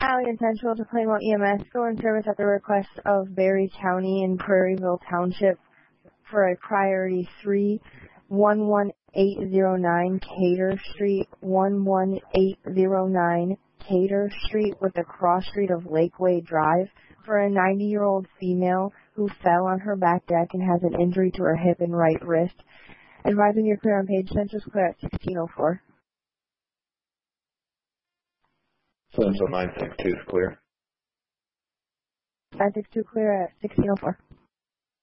Alliant Central to Plainwell EMS, go in service at the request of Berry County in Prairieville Township for a priority 3, 11809 Cater Street, 11809 Cater Street with the cross street of Lakeway Drive for a 90-year-old female who fell on her back deck and has an injury to her hip and right wrist. Advising you're clear on page Central's clear at 1604. Central 962 is clear. 962 clear at 1604.